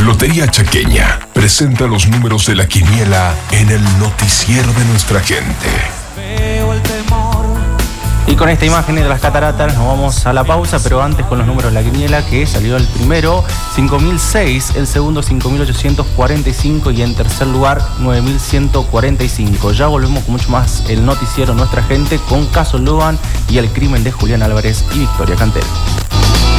Lotería Chaqueña presenta los números de la quiniela en el noticiero de nuestra gente. Y con esta imagen de las cataratas nos vamos a la pausa, pero antes con los números de la quiniela, que salió el primero 5006, el segundo 5845 y en tercer lugar 9145. Ya volvemos con mucho más el noticiero Nuestra Gente con Caso Logan y el crimen de Julián Álvarez y Victoria Cantero.